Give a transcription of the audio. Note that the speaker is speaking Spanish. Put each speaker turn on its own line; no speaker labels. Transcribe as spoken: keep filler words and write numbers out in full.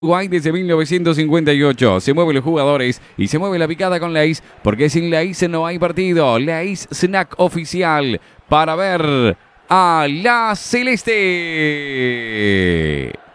Uruguay desde mil novecientos cincuenta y ocho. Se mueven los jugadores y se mueve la picada con Lays, porque sin Lays no hay partido. Lays Snack oficial para ver a la Celeste.